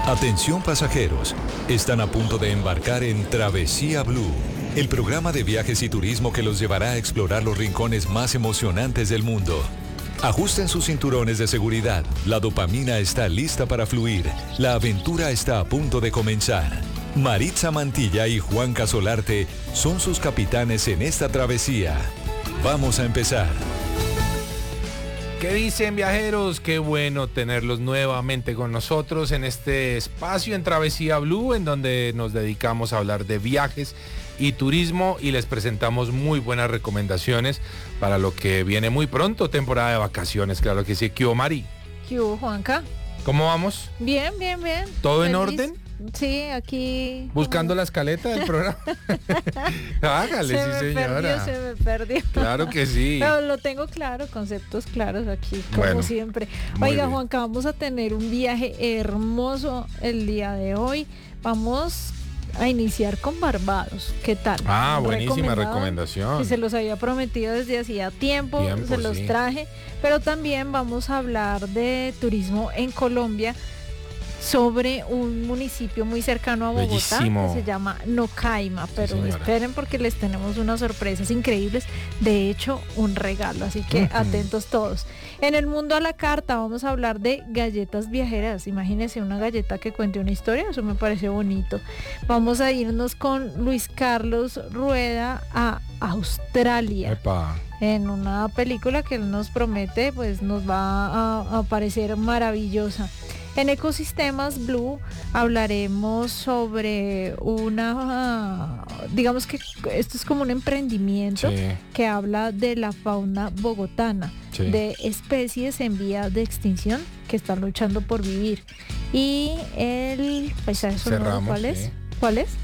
Atención pasajeros, están a punto de embarcar en Travesía Blue, el programa de viajes y turismo que los llevará a explorar los rincones más emocionantes del mundo. Ajusten sus cinturones de seguridad, la dopamina está lista para fluir, la aventura está a punto de comenzar. Maritza Mantilla y Juan Casolarte son sus capitanes en esta travesía. Vamos a empezar. ¿Qué dicen, viajeros? Qué bueno tenerlos nuevamente con nosotros en este espacio en Travesía Blue, en donde nos dedicamos a hablar de viajes y turismo y les presentamos muy buenas recomendaciones para lo que viene muy pronto, temporada de vacaciones, claro que sí. ¿Qué hubo, Mari? ¿Qué hubo, Juanca? ¿Cómo vamos? Bien. ¿Todo ¿Feliz? en orden? Sí, aquí... ¿Buscando la escaleta del programa? Hágale, sí, señora. Se me perdió. Claro que sí. Pero lo tengo claro, conceptos claros aquí, como bueno, siempre. Muy Oiga, bien. Juanca, vamos a tener un viaje hermoso el día de hoy. Vamos a iniciar con Barbados. ¿Qué tal? Buenísima Recomendado, recomendación. que se los había prometido desde hacía tiempo, se los sí. traje. Pero también vamos a hablar de turismo en Colombia, sobre un municipio muy cercano a Bogotá, Bellísimo. que se llama Nocaima, pero señora. esperen porque les tenemos unas sorpresas increíbles, de hecho un regalo, así que atentos todos. En el mundo a la carta vamos a hablar de galletas viajeras, imagínense una galleta que cuente una historia, eso me parece bonito. Vamos a irnos con Luis Carlos Rueda a Australia. Epa. En una película que él nos promete, pues nos va a parecer maravillosa. En Ecosistemas Blue hablaremos sobre digamos que esto es como un emprendimiento Sí. que habla de la fauna bogotana, Sí. de especies en vía de extinción que están luchando por vivir. Y el paisaje sonoro, Cerramos, ¿cuál es? sí. ¿Cuál es?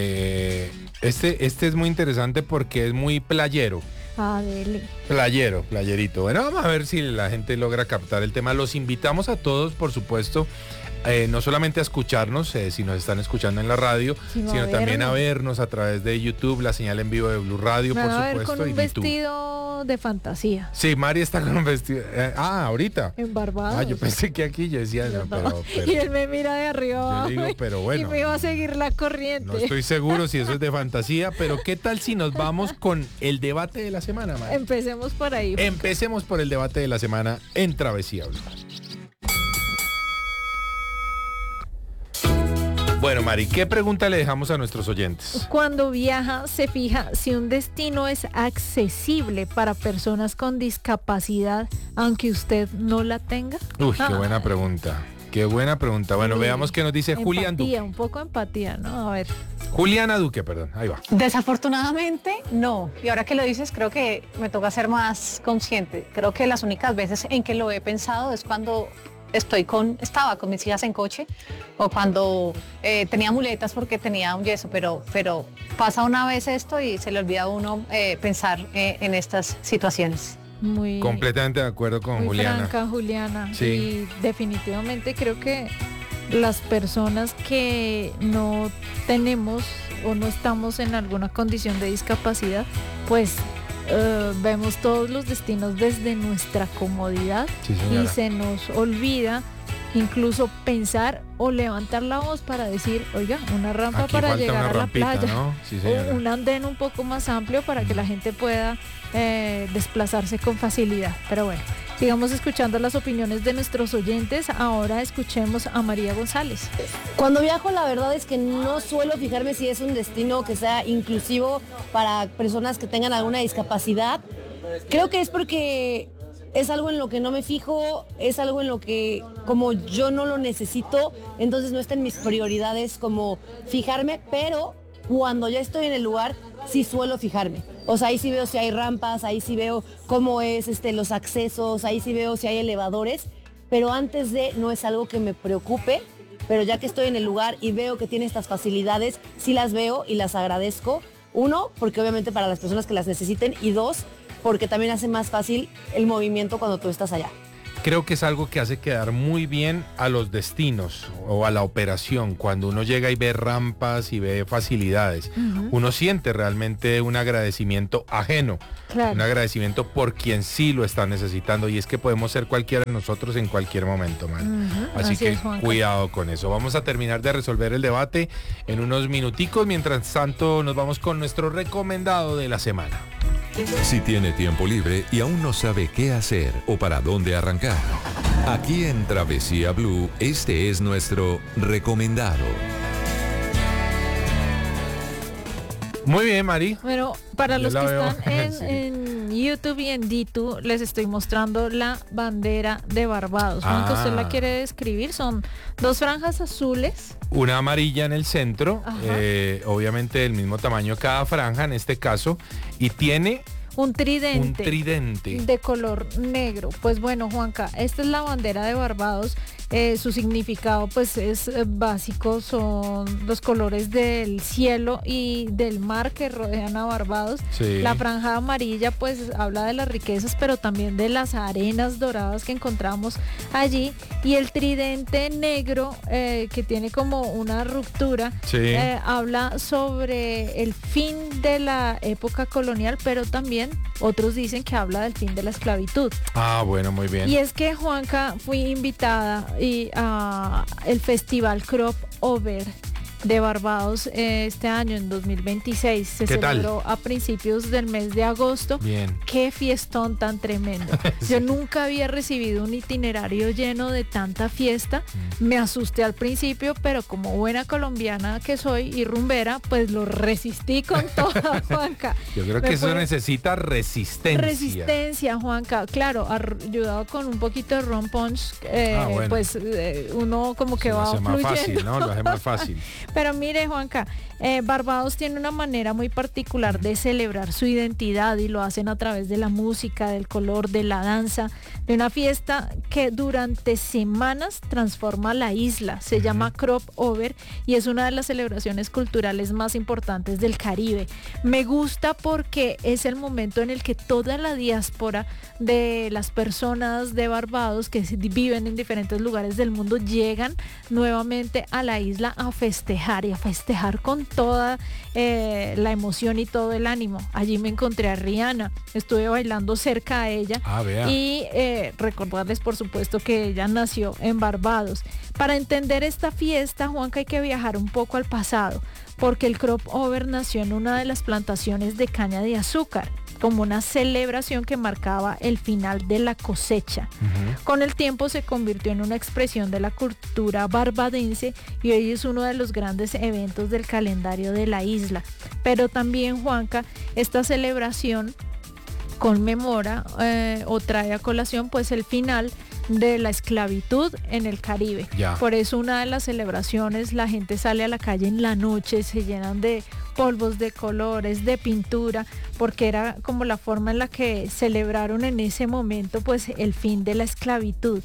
Este es muy interesante porque es muy playero. Dele. Playerito. Bueno, vamos a ver si la gente logra captar el tema. Los invitamos a todos, por supuesto, no solamente a escucharnos, si nos están escuchando en la radio, sino también a vernos a través de YouTube, la señal en vivo de Blue Radio, Me por van a ver supuesto. con un y YouTube. vestido de fantasía. Sí, Mari está con un vestido. Ahorita. En Barbados. Yo pensé que aquí yo decía, Yo no, no. pero Y él me mira de arriba abajo digo, pero bueno. y me va a seguir la corriente. no estoy seguro si eso es de fantasía, pero ¿qué tal si nos vamos con el debate de la semana, Mari? Empecemos por ahí. Empecemos por el debate de la semana en Travesía Blue. Bueno, Mari, ¿qué pregunta le dejamos a nuestros oyentes? Cuando viaja, se fija si un destino es accesible para personas con discapacidad, aunque usted no la tenga. Uy, qué buena pregunta. Qué buena pregunta. Bueno, Sí. veamos qué nos dice Julián Duque. Empatía, un poco de empatía, ¿no? A ver. Juliana Duque, perdón. Ahí va. Desafortunadamente, no. Y ahora que lo dices, creo que me toca ser más consciente. Creo que las únicas veces en que lo he pensado es cuando estaba con mis hijas en coche o cuando tenía muletas porque tenía un yeso, pero pasa una vez esto y se le olvida a uno pensar en estas situaciones. Muy Completamente de acuerdo con muy Juliana. franca, Juliana. Sí. Y definitivamente creo que las personas que no tenemos o no estamos en alguna condición de discapacidad, pues vemos todos los destinos desde nuestra comodidad Sí, señora. y se nos olvida incluso pensar o levantar la voz para decir, oiga, una rampa Aquí para falta llegar una a la rampita, playa, ¿no? Sí, o señora. un andén un poco más amplio para que la gente pueda desplazarse con facilidad. Pero bueno, sigamos escuchando las opiniones de nuestros oyentes. Ahora escuchemos a María González. Cuando viajo, la verdad es que no suelo fijarme si es un destino que sea inclusivo para personas que tengan alguna discapacidad. Creo que es porque es algo en lo que no me fijo, es algo en lo que como yo no lo necesito, entonces no está en mis prioridades como fijarme, pero cuando ya estoy en el lugar sí suelo fijarme. O sea, ahí sí veo si hay rampas, ahí sí veo cómo es los accesos, ahí sí veo si hay elevadores, pero antes de no es algo que me preocupe, pero ya que estoy en el lugar y veo que tiene estas facilidades, sí las veo y las agradezco. Uno, porque obviamente para las personas que las necesiten, y dos, porque también hace más fácil el movimiento cuando tú estás allá. creo que es algo que hace quedar muy bien a los destinos o a la operación. Cuando uno llega y ve rampas y ve facilidades, uno siente realmente un agradecimiento ajeno, Claro. un agradecimiento por quien sí lo está necesitando, y es que podemos ser cualquiera de nosotros en cualquier momento, man. Así que es, Juanca. cuidado con eso. Vamos a terminar de resolver el debate en unos minuticos. Mientras tanto, nos vamos con nuestro recomendado de la semana. Si tiene tiempo libre y aún no sabe qué hacer o para dónde arrancar, aquí en Travesía Blue, este es nuestro recomendado. Muy bien, Mari. Bueno, para Yo los la que veo. están Sí. en YouTube y en D2, les estoy mostrando la bandera de Barbados. Juanca, ¿usted la quiere describir? Son dos franjas azules. Una amarilla en el centro, Ajá. obviamente del mismo tamaño cada franja en este caso, y tiene Un un tridente. tridente. De color negro. Pues bueno, Juanca, esta es la bandera de Barbados. Su significado pues es básico, son los colores del cielo y del mar que rodean a Barbados. Sí. La franja amarilla pues habla de las riquezas, pero también de las arenas doradas que encontramos allí, y el tridente negro que tiene como una ruptura, Sí. habla sobre el fin de la época colonial, pero también otros dicen que habla del fin de la esclavitud. Ah, bueno, muy bien. Y es que, Juanca, fui invitada a el festival Crop Over de Barbados este año, en 2026. Se ¿Qué tal? celebró a principios del mes de agosto. Bien. Qué fiestón tan tremendo. Sí. Yo nunca había recibido un itinerario lleno de tanta fiesta. Me asusté al principio, pero como buena colombiana que soy y rumbera, pues lo resistí con toda, Juanca. Yo creo Me que eso fue- necesita resistencia. Resistencia, Juanca, claro, ayudado con un poquito de ron punch, Bueno. pues uno como que Lo va hace más fluyendo. fácil, ¿no? Lo hace más fácil. Pero mire, Juanca, Barbados tiene una manera muy particular de celebrar su identidad, y lo hacen a través de la música, del color, de la danza, de una fiesta que durante semanas transforma la isla. Se llama Crop Over y es una de las celebraciones culturales más importantes del Caribe. Me gusta porque es el momento en el que toda la diáspora de las personas de Barbados que viven en diferentes lugares del mundo llegan nuevamente a la isla a festejar, y a festejar con toda la emoción y todo el ánimo. Allí me encontré a Rihanna, estuve bailando cerca a ella. Ah, vea. Y recordarles, por supuesto, que ella nació en Barbados. Para entender esta fiesta, Juanca, hay que viajar un poco al pasado, porque el Crop Over nació en una de las plantaciones de caña de azúcar, como una celebración que marcaba el final de la cosecha. Con el tiempo se convirtió en una expresión de la cultura barbadense, y hoy es uno de los grandes eventos del calendario de la isla. Pero también, Juanca, esta celebración conmemora o trae a colación pues el final de la esclavitud en el Caribe. Ya. Por eso una de las celebraciones, la gente sale a la calle en la noche, se llenan de polvos, de colores, de pintura, porque era como la forma en la que celebraron en ese momento pues el fin de la esclavitud.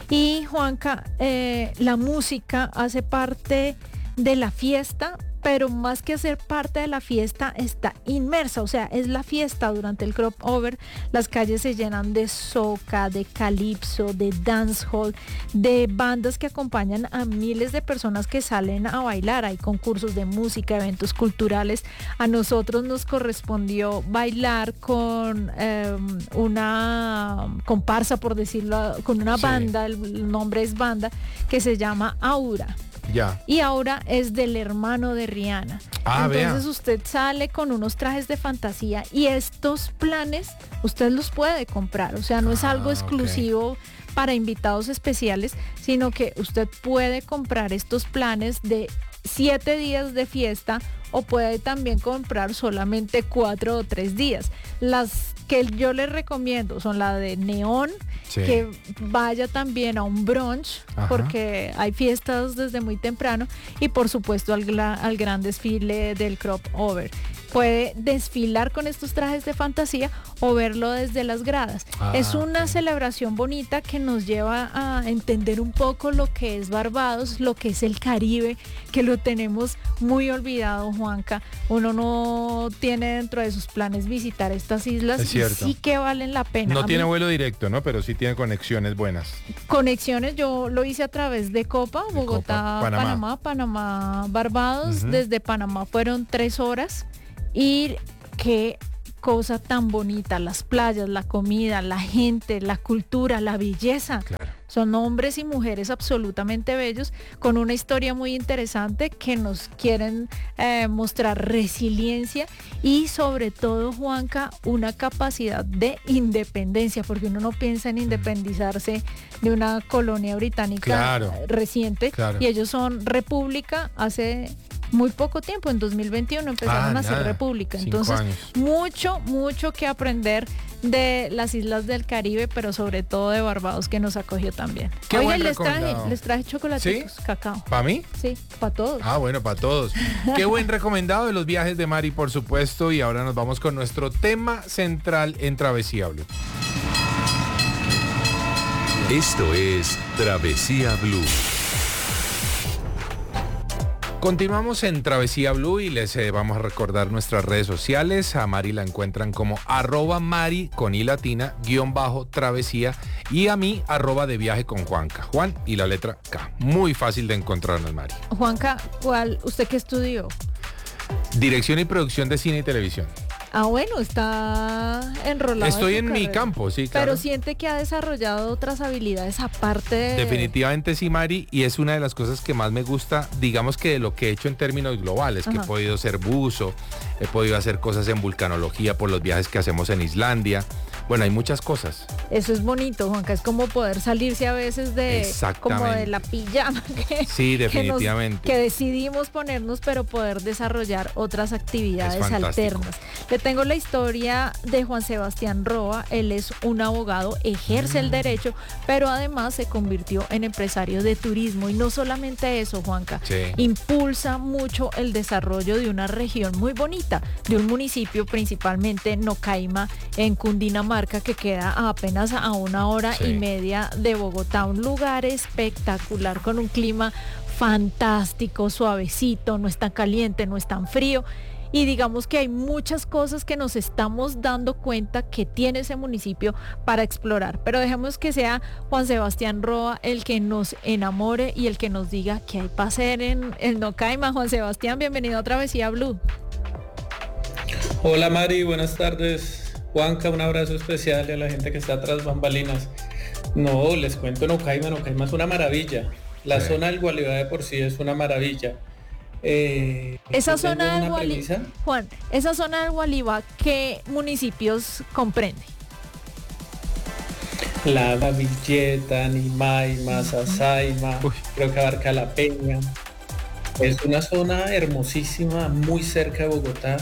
Y Juanca, la música hace parte de la fiesta, pero más que ser parte de la fiesta, está inmersa, o sea, es la fiesta durante el Crop Over. Las calles se llenan de soca, de calipso, de dancehall, de bandas que acompañan a miles de personas que salen a bailar. Hay concursos de música, eventos culturales. A nosotros nos correspondió bailar con una comparsa, por decirlo, con una Sí. banda, el nombre es banda, que se llama Aura. Ya. Y ahora es del hermano de Rihanna. Ah, Entonces vea. usted sale con unos trajes de fantasía, y estos planes usted los puede comprar. O sea, no es algo ok. exclusivo para invitados especiales, sino que usted puede comprar estos planes de 7 días de fiesta, o puede también comprar solamente 4 o 3 días. Las que yo les recomiendo son la de neón, Sí. que vaya también a un brunch, Ajá. porque hay fiestas desde muy temprano, y por supuesto al gran desfile del Crop Over. puede desfilar con estos trajes de fantasía o verlo desde las gradas. Es una celebración bonita que nos lleva a entender un poco lo que es Barbados, lo que es el Caribe, que lo tenemos muy olvidado, Juanca. Uno no tiene dentro de sus planes visitar estas islas y sí que valen la pena. No tiene vuelo directo, ¿no? Pero sí tiene conexiones buenas. Conexiones, yo lo hice a través de Copa, Bogotá, Panamá, Barbados. Desde Panamá fueron 3 horas y qué cosa tan bonita, las playas, la comida, la gente, la cultura, la belleza. Claro. Son hombres y mujeres absolutamente bellos, con una historia muy interesante que nos quieren mostrar resiliencia y sobre todo, Juanca, una capacidad de independencia, porque uno no piensa en independizarse de una colonia británica reciente, y ellos son república hace muy poco tiempo, en 2021 empezaron a ser república. Entonces, mucho que aprender de las islas del Caribe, pero sobre todo de Barbados, que nos acogió también. Oiga, les traje chocolatitos, cacao. ¿Para mí? Sí, para todos. Bueno, para todos. Qué buen recomendado de los viajes de Mari, por supuesto, y ahora nos vamos con nuestro tema central en Travesía Blue. Esto es Travesía Blue. Continuamos en Travesía Blue y les vamos a recordar nuestras redes sociales. A Mari la encuentran como @Mari con I latina _travesía y a mí @de viaje con Juanca. Juan y la letra K. Muy fácil de encontrarnos, Mari. Juanca, ¿usted qué estudió? Dirección y producción de cine y televisión. Bueno, está enrolado. Estoy en mi campo, sí, claro. Pero siente que ha desarrollado otras habilidades aparte de... Definitivamente sí, Mari, y es una de las cosas que más me gusta, digamos que de lo que he hecho en términos globales, que he podido ser buzo, he podido hacer cosas en vulcanología por los viajes que hacemos en Islandia. Bueno, hay muchas cosas. Eso es bonito, Juanca, es como poder salirse a veces de como de la pijama sí, definitivamente. Que decidimos ponernos, pero poder desarrollar otras actividades alternas. Le tengo la historia de Juan Sebastián Roa. Él es un abogado, ejerce el derecho, pero además se convirtió en empresario de turismo. Y no solamente eso, Juanca, impulsa mucho el desarrollo de una región muy bonita, de un municipio principalmente Nocaima, en Cundinamarca, que queda apenas a 1 hora y media de Bogotá. Un lugar espectacular con un clima fantástico, suavecito, no es tan caliente, no es tan frío. Y digamos que hay muchas cosas que nos estamos dando cuenta que tiene ese municipio para explorar. Pero dejemos que sea Juan Sebastián Roa el que nos enamore y el que nos diga qué hay para hacer en el Nocaima. Juan Sebastián, bienvenido a Travesía Blue. Hola Mari, buenas tardes. Juanca, un abrazo especial a la gente que está tras bambalinas. No, les cuento, Nocaima es una maravilla. La zona del Gualibá de por sí es una maravilla. Esa zona del Gualibá, Juan, esa zona del Gualibá, ¿qué municipios comprende? La Villeta, Nimaima, Sasaima, creo que abarca La Peña. Es una zona hermosísima, muy cerca de Bogotá.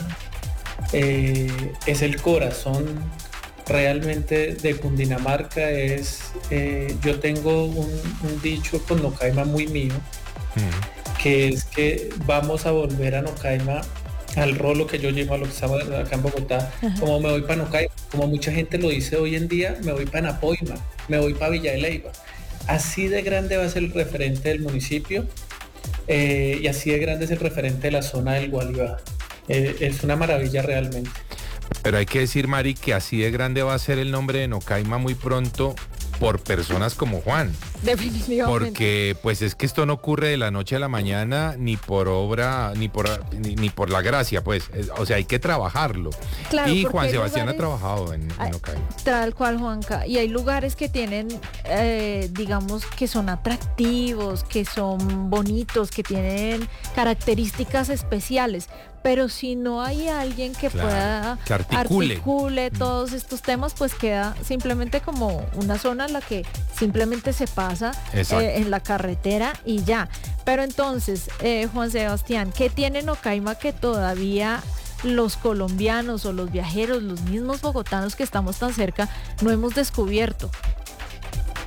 Es el corazón realmente de Cundinamarca. Yo tengo un dicho con Nocaima muy mío, que es que vamos a volver a Nocaima al rolo que yo llevo, a lo que estamos acá en Bogotá. Como me voy para Nocaima, como mucha gente lo dice hoy en día, me voy para Napoima, me voy para Villa de Leyva. Así de grande va a ser el referente del municipio, y así de grande es el referente de la zona del Gualibá. Es una maravilla realmente. Pero hay que decir, Mari, que así de grande va a ser el nombre de Nocaima muy pronto por personas como Juan. Definitivamente. Porque pues es que esto no ocurre de la noche a la mañana, ni por obra, ni por la gracia, pues. O sea, hay que trabajarlo. Claro, y Juan Sebastián ha trabajado en Nocaima. Tal cual, Juanca. Y hay lugares que tienen, digamos, que son atractivos, que son bonitos, que tienen características especiales. Pero si no hay alguien que pueda articule todos estos temas, pues queda simplemente como una zona en la que simplemente se pasa en la carretera y ya. Pero entonces, Juan Sebastián, ¿qué tiene Nocaima que todavía los colombianos o los viajeros, los mismos bogotanos que estamos tan cerca, no hemos descubierto?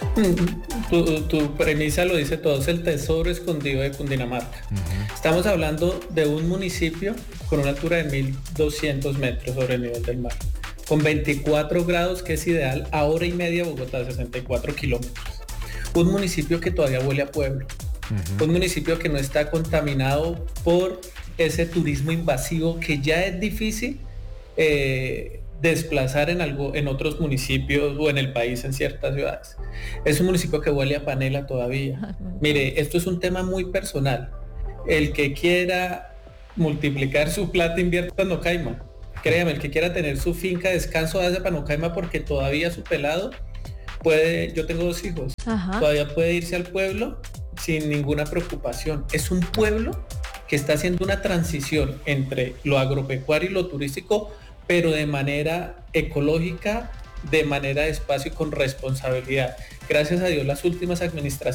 Tu premisa lo dice todo, es el tesoro escondido de Cundinamarca. Estamos hablando de un municipio con una altura de 1.200 metros sobre el nivel del mar, con 24 grados, que es ideal, a hora y media Bogotá, 64 kilómetros. Un municipio que todavía huele a pueblo. Un municipio que no está contaminado por ese turismo invasivo que ya es difícil desplazar en otros municipios o en el país, en ciertas ciudades. Es un municipio que huele a panela todavía. Mire, esto es un tema muy personal. El que quiera multiplicar su plata, invierta en Nocaima. Créame, el que quiera tener su finca de descanso, hace para Nocaima, porque todavía su pelado puede, yo tengo 2 hijos, todavía puede irse al pueblo sin ninguna preocupación. Es un pueblo que está haciendo una transición entre lo agropecuario y lo turístico, pero de manera ecológica, de manera despacio y con responsabilidad. Gracias a Dios, las últimas administraciones